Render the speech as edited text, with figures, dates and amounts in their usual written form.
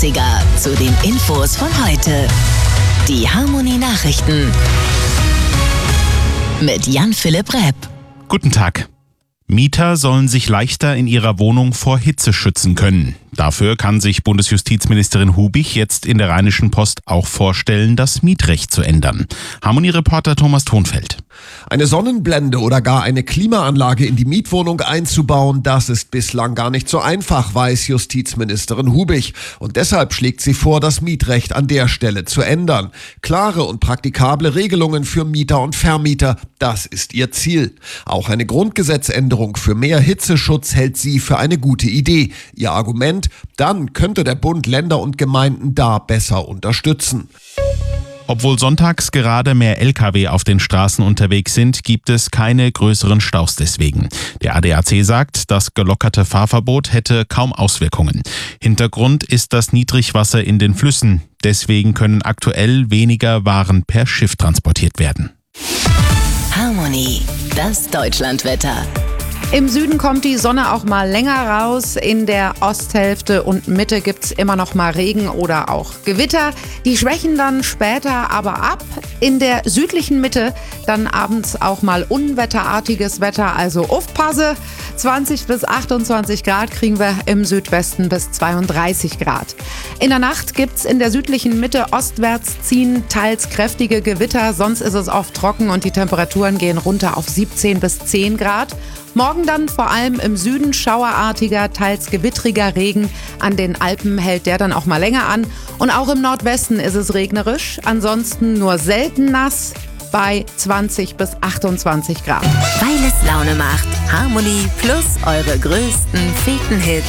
80er zu den Infos von heute. Die Harmony Nachrichten mit Jan-Philipp Repp. Guten Tag. Mieter sollen sich leichter in ihrer Wohnung vor Hitze schützen können. Dafür kann sich Bundesjustizministerin Hubich jetzt in der Rheinischen Post auch vorstellen, das Mietrecht zu ändern. Harmony-Reporter Thomas Thonfeld. Eine Sonnenblende oder gar eine Klimaanlage in die Mietwohnung einzubauen, das ist bislang gar nicht so einfach, weiß Justizministerin Hubich. Und deshalb schlägt sie vor, das Mietrecht an der Stelle zu ändern. Klare und praktikable Regelungen für Mieter und Vermieter, das ist ihr Ziel. Auch eine Grundgesetzänderung für mehr Hitzeschutz hält sie für eine gute Idee. Ihr Argument: Dann könnte der Bund Länder und Gemeinden da besser unterstützen. Obwohl sonntags gerade mehr Lkw auf den Straßen unterwegs sind, gibt es keine größeren Staus deswegen. Der ADAC sagt, das gelockerte Fahrverbot hätte kaum Auswirkungen. Hintergrund ist das Niedrigwasser in den Flüssen. Deswegen können aktuell weniger Waren per Schiff transportiert werden. Harmony, das Deutschlandwetter. Im Süden kommt die Sonne auch mal länger raus. In der Osthälfte und Mitte gibt's immer noch mal Regen oder auch Gewitter. Die schwächen dann später aber ab. In der südlichen Mitte dann abends auch mal unwetterartiges Wetter, also aufpasse. 20 bis 28 Grad kriegen wir im Südwesten bis 32 Grad. In der Nacht gibt's in der südlichen Mitte ostwärts ziehen teils kräftige Gewitter. Sonst ist es oft trocken und die Temperaturen gehen runter auf 17 bis 10 Grad. Morgen dann vor allem im Süden schauerartiger, teils gewittriger Regen. An den Alpen hält der dann auch mal länger an. Und auch im Nordwesten ist es regnerisch. Ansonsten nur selten nass bei 20 bis 28 Grad. Weil es Laune macht. Harmony plus eure größten Feten-Hits.